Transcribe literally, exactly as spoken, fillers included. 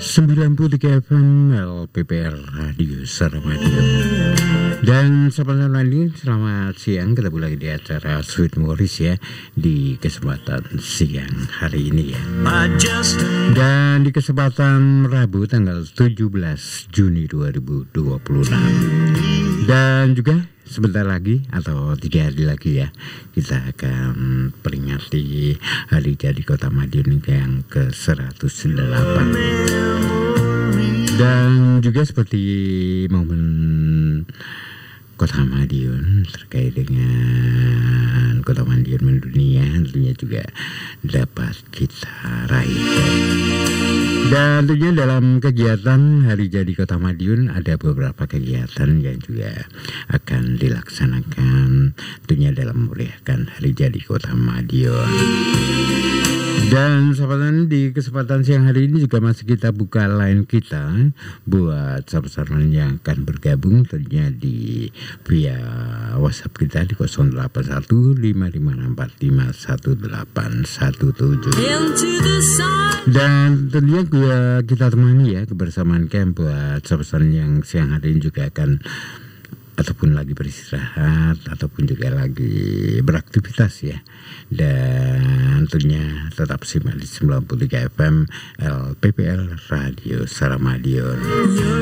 sembilan puluh tiga F M L P P R Radio Saramadion. Dan sahabat lain, selamat siang. Ketemu lagi di acara Sweet Memories ya, di kesempatan siang hari ini ya. Dan di kesempatan Rabu tanggal tujuh belas Juni dua ribu dua puluh enam. Dan juga sebentar lagi atau tiga hari lagi ya, kita akan peringati hari jadi Kota Madiun yang ke seratus delapan. Dan juga seperti momen Kota Madiun terkait dengan Kota Madiun mendunia, tentunya juga dapat kita raih. Dan tentunya dalam kegiatan Hari Jadi Kota Madiun ada beberapa kegiatan yang juga akan dilaksanakan tentunya dalam merayakan Hari Jadi Kota Madiun. Dan sahabat, di kesempatan siang hari ini juga masih kita buka line kita buat sahabat-sahabat yang akan bergabung tentunya di via WhatsApp kita di nol delapan satu lima lima enam empat lima satu delapan satu tujuh. Dan tentunya gue, kita temani ya kebersamaan camp buat sahabat yang siang hari ini juga akan ataupun lagi beristirahat ataupun juga lagi beraktivitas ya. Dan tentunya tetap simak di sembilan puluh tiga F M L P P R Radio Saramadion.